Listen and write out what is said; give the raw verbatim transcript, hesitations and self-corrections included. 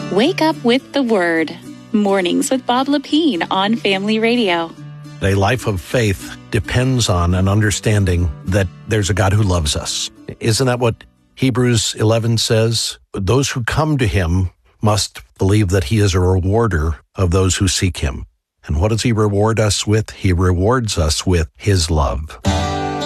Wake up with the Word. Mornings with Bob Lepine on Family Radio. A life of faith depends on an understanding that there's a God who loves us. Isn't that what Hebrews eleven says? Those who come to him must believe that he is a rewarder of those who seek him. And what does he reward us with? He rewards us with his love.